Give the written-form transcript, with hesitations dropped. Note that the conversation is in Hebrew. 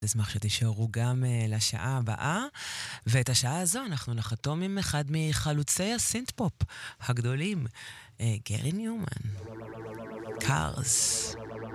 אשמח שתישארו גם לשעה הבאה, ואת השעה הזו אנחנו נחתום עם אחד מחלוצי הסינט-פופ הגדולים, גרי ניומן, קארס.